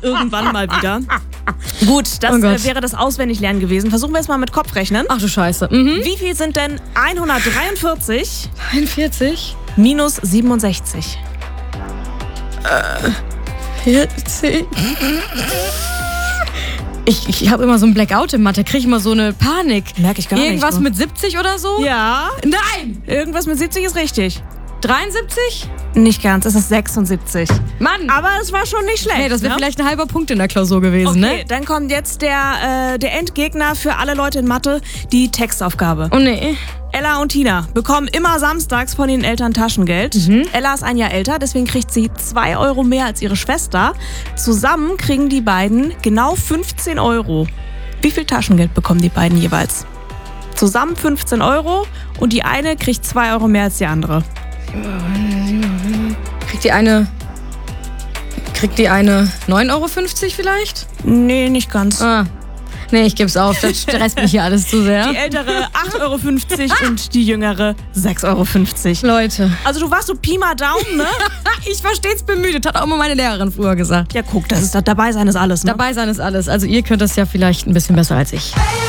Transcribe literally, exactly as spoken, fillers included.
irgendwann mal wieder. Gut, das Oh äh, wäre das Auswendiglernen gewesen. Versuchen wir jetzt mal mit Kopfrechnen. Ach du Scheiße. Mhm. Wie viel sind denn hundertdreiundvierzig einundvierzig? minus siebenundsechzig? vierzig. Ich, ich habe immer so ein Blackout in Mathe, kriege ich immer so eine Panik. Merke ich gar nicht. Irgendwas mit siebzig oder so? Ja. Nein! Irgendwas mit siebzig ist richtig. dreiundsiebzig? Nicht ganz, es ist sechsundsiebzig. Mann! Aber es war schon nicht schlecht. Hey, das wäre ne? vielleicht ein halber Punkt in der Klausur gewesen, Okay, ne? dann kommt jetzt der, äh, der Endgegner für alle Leute in Mathe, die Textaufgabe. Oh nee. Ella und Tina bekommen immer samstags von ihren Eltern Taschengeld. Mhm. Ella ist ein Jahr älter, deswegen kriegt sie zwei Euro mehr als ihre Schwester. Zusammen kriegen die beiden genau fünfzehn Euro. Wie viel Taschengeld bekommen die beiden jeweils? Zusammen fünfzehn Euro und die eine kriegt zwei Euro mehr als die andere. Kriegt die eine... Kriegt die eine neun Euro fünfzig vielleicht? Nee, nicht ganz. Ah. Nee, ich geb's auf, das stresst mich hier alles zu sehr. Die ältere acht Euro fünfzig und die jüngere sechs Euro fünfzig. Leute. Also du warst so Pi mal Daumen, ne? Ich war stets bemüht, hat auch immer meine Lehrerin früher gesagt. Ja, guck, das ist dabei sein ist alles, ne? Dabei sein ist alles. Also ihr könnt das ja vielleicht ein bisschen besser als ich.